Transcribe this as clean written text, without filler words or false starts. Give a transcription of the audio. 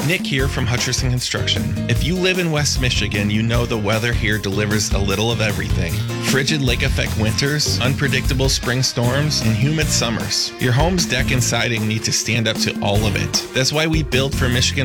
Nick here from Hutcherson Construction. If you live in West Michigan, you know the weather here delivers a little of everything. Frigid lake effect winters, unpredictable spring storms, and humid summers. Your home's deck and siding need to stand up to all of it. That's why we build for Michigan